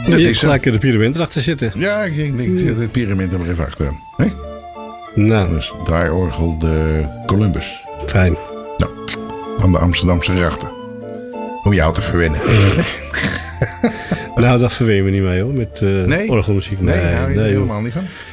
Dat je is zo. gelijk de pyramid erachter zitten. Ja, ik zet het pyramid er maar even achteraan. Hè? Nou, Dus draaiorgel de Columbus. fijn. Aan de Amsterdamse grachten. Om jou te verwennen. Nou, dat verween we niet mee hoor. Met Nee? orgelmuziek. Nee, hou je er helemaal niet van.